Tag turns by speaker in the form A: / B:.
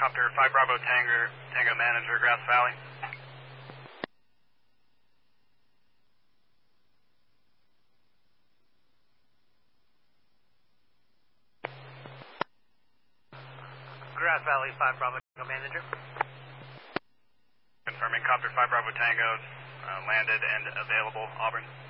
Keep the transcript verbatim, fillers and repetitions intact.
A: Copter five Bravo Tango, Tango Manager, Grass Valley.
B: Grass Valley five Bravo Tango Manager.
A: Confirming Copter five Bravo Tango, uh, landed and available, Auburn.